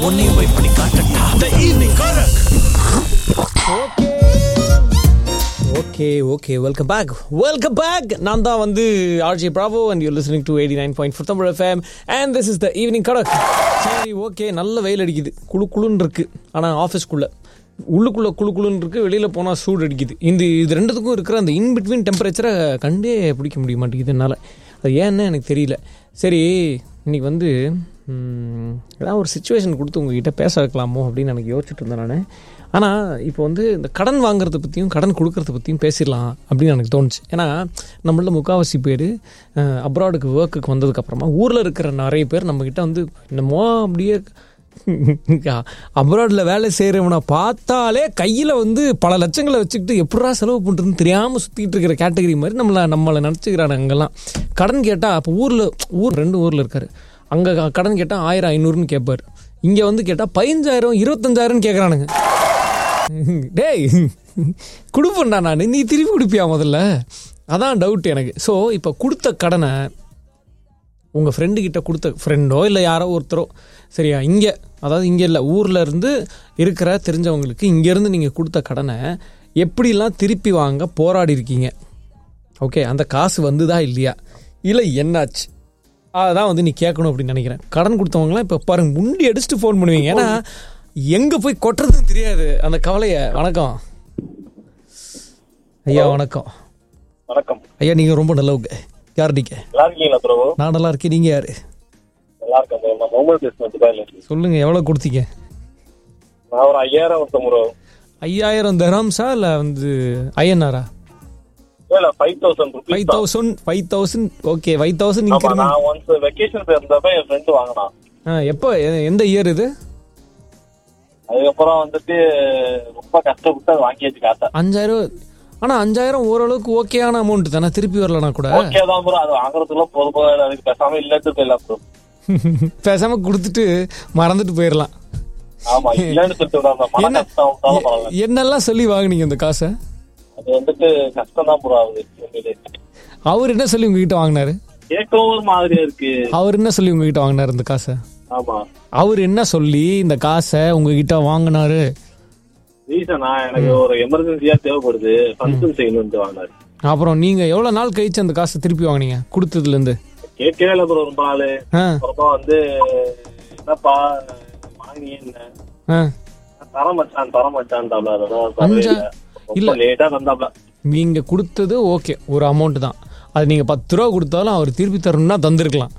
உன்னையும் போய் பண்ணி காட்டட்டா. The evening Korak. Okay welcome back. நான் தான் வந்து RJ Bravo and you're listening to 89.4 Tamil FM and this is the evening Korak. சரி, ஓகே, நல்ல வெயில் அடிக்குது, குளுன்னு இருக்கு. ஆனால் ஆஃபீஸ்க்குள்ளே உள்ளுக்குள்ளே குளுன்னு இருக்குது, வெளியில் போனால் சூடு அடிக்குது. இது ரெண்டுத்துக்கும் இருக்கிற அந்த இன்பிட்வீன் டெம்பரேச்சரை கண்டே பிடிக்க முடிய மாட்டேங்குது என்னால். அது ஏன்னு எனக்கு தெரியல. சரி, இன்றைக்கி வந்து ஏதாவது ஒரு சுச்சுவேஷன் கொடுத்து உங்ககிட்ட பேச வைக்கலாமோ அப்படின்னு எனக்கு யோசிச்சுட்டு இருந்தேன் நான். ஆனால் இப்போ வந்து இந்த கடன் வாங்குறத பற்றியும் கடன் கொடுக்கறத பற்றியும் பேசிடலாம் அப்படின்னு எனக்கு தோணுச்சு. ஏன்னா நம்மள முக்கால்வாசி பேர் அப்ராடுக்கு ஒர்க்குக்கு வந்ததுக்கப்புறமா ஊரில் இருக்கிற நிறைய பேர் நம்மக்கிட்ட வந்து என்னமோ அப்படியே அப்ராடில் வேலை செய்கிறவனை பார்த்தாலே கையில் வந்து பல லட்சங்களை வச்சுக்கிட்டு எப்படா செலவு பண்ணுறதுன்னு தெரியாமல் சுற்றிட்டு இருக்கிற கேட்டகரி மாதிரி நம்மளை நினச்சிக்கிறாங்க. அங்கெல்லாம் கடன் கேட்டால் அப்போ ரெண்டு ஊரில் இருக்கார். அங்கே கடன் கேட்டால் 1500 கேட்பார். இங்கே வந்து கேட்டால் 15000 25,000 கேட்குறானுங்க. டேய், கொடுப்பேன்டா நான், நீ திருப்பி கொடுப்பியா முதல்ல? அதான் டவுட் எனக்கு. ஸோ இப்போ கொடுத்த கடனை உங்கள் ஃப்ரெண்டுக்கிட்ட கொடுத்த ஃப்ரெண்டோ இல்லை யாரோ ஒருத்தரோ, சரியா, இங்கே அதாவது இங்கே இல்லை, ஊரில் இருந்து இருக்கிற தெரிஞ்சவங்களுக்கு இங்கேருந்து நீங்கள் கொடுத்த கடனை எப்படிலாம் திருப்பி வாங்க போராடி இருக்கீங்க? ஓகே, அந்த காசு வந்துதா இல்லையா, இல்லை என்னாச்சு, அதான் வந்து நீ கேட்கணும் அப்படின்னு நினைக்கிறேன். கடன் கொடுத்தவங்களாம் இப்போ பாருங்க, முண்டி அடிச்சுட்டு ஃபோன் பண்ணுவீங்க. ஏன்னா எங்கே போய் கொட்டுறதுன்னு தெரியாது அந்த கவலையை. வணக்கம் ஐயா. வணக்கம் ஐயா, நீங்கள் ரொம்ப நல்லவங்க. யார் நீங்க? நான் நல்லா இருக்கேன். நீங்க யாரு? சொல்லுங்க, எவ்வளவு கொடுத்தீங்க? 5000 தரம்ஸா இல்ல வந்து ஐஎன்ஆரா? 5000. ஓகே, 5000 நீங்க எப்போ, எந்த இயர் இது? அதுக்கப்புறம் வந்துட்டு ரொம்ப கஷ்டப்பட்டு வாங்கியாச்சு காசை. 5000. ஆனா 5000 ஓரளவுக்கு ஓகேயான அமௌண்ட் தானே, திருப்பி வரலனா கூட ஓகே தான் ப்ரோ. அது வாங்குறதுக்குள்ள போதும், அதுக்கு பேசாம இல்லட்டு போயிடலாம் ப்ரோ. பேசாம கொடுத்துட்டு மறந்துட்டு போயிடலாம். ஆமா, இல்லன்னு சொல்லிட்டு என்னெல்லாம் சொல்லி வாங்குனீங்க இந்த காசை? அது வந்துட்டு கஷ்டம் தான் ப்ரோ. அவர் என்ன சொல்லி உங்ககிட்ட வாங்கினாரு? கேட்கவும் ஒரு மாதிரியா இருக்கு. அவர் என்ன சொல்லி உங்ககிட்ட வாங்கினாரு இந்த காசை? ஆமா, அவர் என்ன சொல்லி இந்த காசை உங்ககிட்ட வாங்கினாரு? ரீசனா எனக்கு ஒரு எமர்ஜென்சியா தேவைப்படுது, ஃபங்க்ஷன் செய்யணும்னு வாங்கினாரு. அப்புறம் நீங்க எவ்வளவு நாள் கழிச்சு அந்த காசை திருப்பி வாங்கினீங்க கொடுத்ததுல இருந்து? கேட்கவே இல்லை ப்ரோ ரொம்ப நாள். அப்புறமா வந்து என்னப்பா வாங்கினீங்க, தரமச்சான் இல்ல லேட்டா தந்தாப்ல. நீங்க கொடுத்தது ஓகே, ஒரு அமௌண்ட் தான். அது நீங்க 10 ரூபா கொடுத்தாலும் அவர் திருப்பி தரணும்னா தந்திருக்கலாம்.